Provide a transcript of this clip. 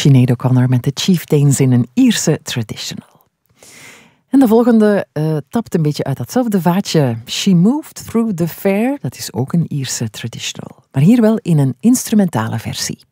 Sinead O'Connor met de Chieftains in een Ierse traditional. En de volgende tapt een beetje uit datzelfde vaatje. She Moved Through the Fair, dat is ook een Ierse traditional. Maar hier wel in een instrumentale versie.